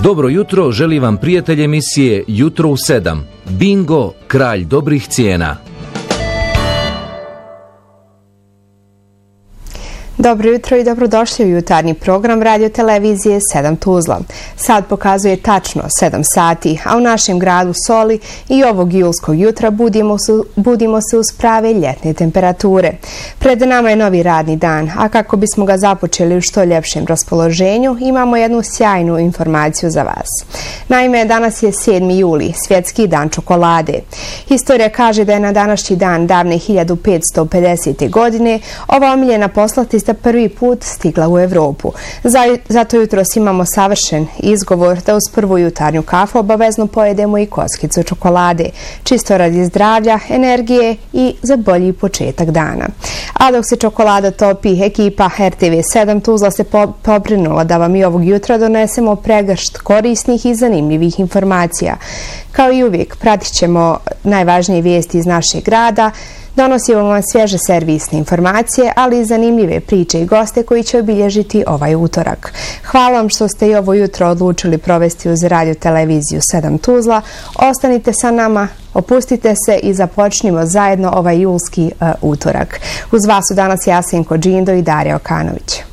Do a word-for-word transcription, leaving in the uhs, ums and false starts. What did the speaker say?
Dobro jutro, želi vam prijatelj emisije Jutro u sedam. Bingo, kralj dobrih cijena. Dobro jutro i dobrodošli u jutarnji program radio televizije sedam Tuzla. Sad pokazuje tačno sedam sati, a u našem gradu Soli i ovog julskog jutra budimo se, budimo se uz prave ljetne temperature. Pred nama je novi radni dan, a kako bismo ga započeli u što ljepšem raspoloženju, imamo jednu sjajnu informaciju za vas. Naime, danas je sedmi juli, svjetski dan čokolade. Historija kaže da je na današnji dan davne hiljadu petsto pedesete. godine ova omiljena poslatista prvi put stigla u Evropu. Zato jutros imamo savršen izgovor da uz prvu jutarnju kafu obavezno pojedemo i kockicu čokolade, čisto radi zdravlja, energije i za bolji početak dana. A dok se čokolada topi, ekipa R T V sedam Tuzla se pobrinula da vam i ovog jutra donesemo pregršt korisnih i zanimljivih informacija. Kao i uvijek, pratit ćemo najvažnije vijesti iz našeg grada, donosimo vam svježe servisne informacije, ali i zanimljive priče i goste koji će obilježiti ovaj utorak. Hvala vam što ste i ovo jutro odlučili provesti uz radio televiziju sedam Tuzla. Ostanite sa nama, opustite se i započnimo zajedno ovaj julski uh, utorak. Uz vas su danas Jasenko Džindo i Darija Okanović.